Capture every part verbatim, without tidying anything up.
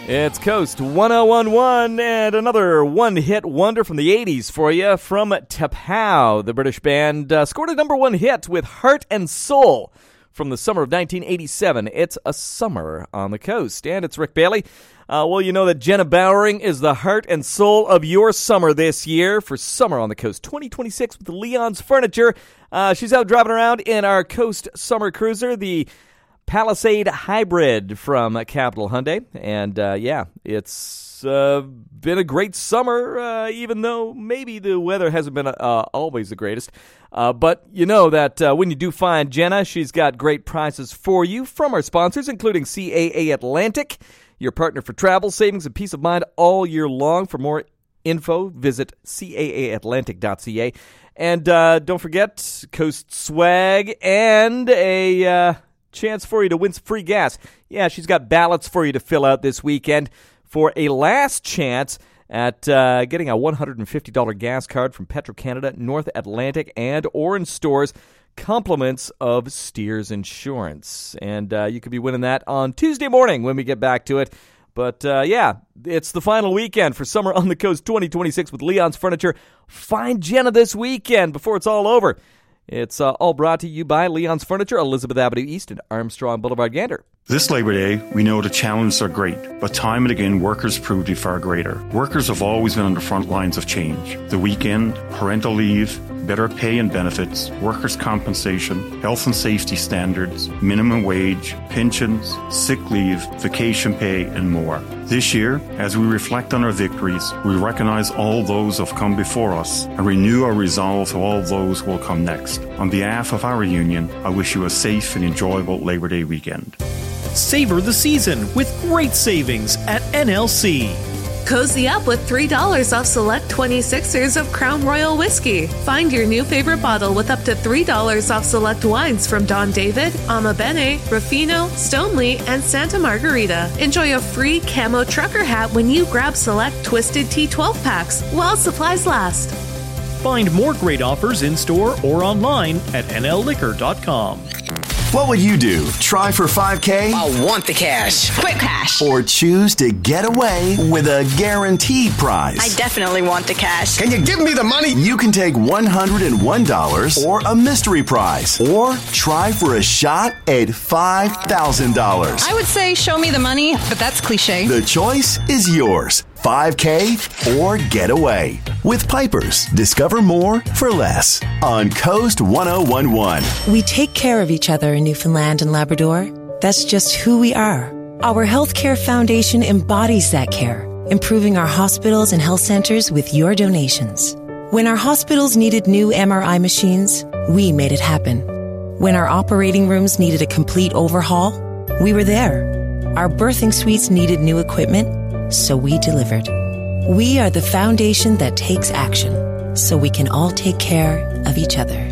It's Coast one oh one one and another one-hit wonder from the eighties for you from T'Pau. The British band uh, scored a number one hit with Heart and Soul from the summer of nineteen eighty-seven. It's a summer on the coast. And it's Rick Bailey. Uh, well, you know that Jenna Bowering is the heart and soul of your summer this year for Summer on the Coast twenty twenty-six with Leon's Furniture. Uh, she's out driving around in our Coast Summer Cruiser, the Palisade Hybrid from Capital Hyundai. And, uh, yeah, it's uh, been a great summer, uh, even though maybe the weather hasn't been uh, always the greatest. Uh, but you know that uh, when you do find Jenna, she's got great prizes for you from our sponsors, including C A A Atlantic, your partner for travel, savings, and peace of mind all year long. For more info, visit C A A atlantic dot C A. And uh, don't forget, Coast Swag and a... Uh, chance for you to win some free gas. Yeah, she's got ballots for you to fill out this weekend for a last chance at uh, getting a one hundred fifty dollars gas card from Petro-Canada, North Atlantic, and Orange Stores. Compliments of Steers Insurance. And uh, you could be winning that on Tuesday morning when we get back to it. But, uh, yeah, it's the final weekend for Summer on the Coast twenty twenty-six with Leon's Furniture. Find Jenna this weekend before it's all over. It's uh, all brought to you by Leon's Furniture, Elizabeth Avenue East and Armstrong Boulevard, Gander. This Labor Day, we know the challenges are great, but time and again, workers prove to be far greater. Workers have always been on the front lines of change. The weekend, parental leave, better pay and benefits, workers' compensation, health and safety standards, minimum wage, pensions, sick leave, vacation pay, and more. This year, as we reflect on our victories, we recognize all those who have come before us and renew our resolve to all those who will come next. On behalf of our union, I wish you a safe and enjoyable Labor Day weekend. Savor the season with great savings at N L C. Cozy up with three dollars off select twenty-sixers of Crown Royal Whiskey. Find your new favorite bottle with up to three dollars off select wines from Don David, Ama Bene, Ruffino, Stoneleigh, and Santa Margarita. Enjoy a free camo trucker hat when you grab select Twisted Tea twelve packs while supplies last. Find more great offers in-store or online at N L liquor dot com. What would you do? Try for five K? I want the cash. Quick cash. Or choose to get away with a guaranteed prize? I definitely want the cash. Can you give me the money? You can take one hundred one dollars or a mystery prize. Or try for a shot at five thousand dollars. I would say show me the money, but that's cliche. The choice is yours. five K or get away. With Pipers, discover more for less on Coast one oh one one. We take care of each other in Newfoundland and Labrador. That's just who we are. Our Healthcare Foundation embodies that care, improving our hospitals and health centers with your donations. When our hospitals needed new M R I machines, we made it happen. When our operating rooms needed a complete overhaul, we were there. Our birthing suites needed new equipment, so we delivered. We are the foundation that takes action, so we can all take care of each other.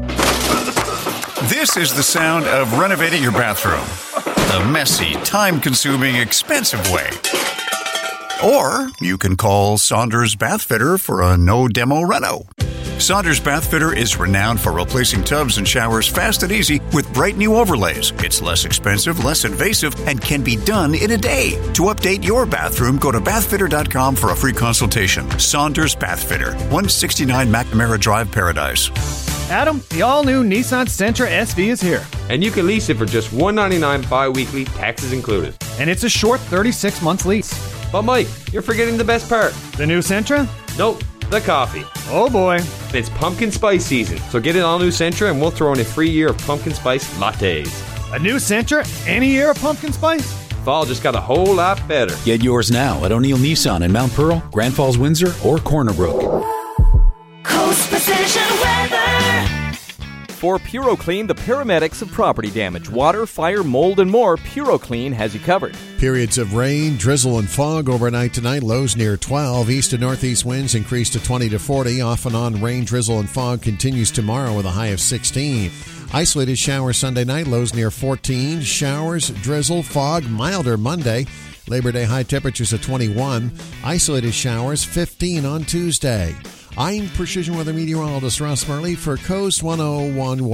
This is the sound of renovating your bathroom. The messy, time-consuming, expensive way. Or you can call Saunders Bath Fitter for a no-demo reno. Saunders Bath Fitter is renowned for replacing tubs and showers fast and easy with bright new overlays. It's less expensive, less invasive, and can be done in a day. To update your bathroom, go to bath fitter dot com for a free consultation. Saunders Bath Fitter, one sixty-nine McNamara Drive, Paradise. Adam, the all-new Nissan Sentra S V is here. And you can lease it for just one hundred ninety-nine dollars bi-weekly, taxes included. And it's a short thirty-six months lease. But Mike, you're forgetting the best part. The new Sentra? Nope, the coffee. Oh boy. It's pumpkin spice season, so get an all-new Sentra and we'll throw in a free year of pumpkin spice lattes. A new Sentra? Any year of pumpkin spice? Fall just got a whole lot better. Get yours now at O'Neill Nissan in Mount Pearl, Grand Falls, Windsor, or Corner Brook. Coast Precision Weather. For PuroClean, the paramedics of property damage, water, fire, mold, and more, PuroClean has you covered. Periods of rain, drizzle, and fog overnight tonight. Lows near twelve. East to northeast winds increase to twenty to forty. Off and on rain, drizzle, and fog continues tomorrow with a high of sixteen. Isolated showers Sunday night. Lows near fourteen. Showers, drizzle, fog, milder Monday. Labor Day high temperatures of twenty-one. Isolated showers fifteen on Tuesday. I'm Precision Weather Meteorologist Ross Marley for Coast one oh one.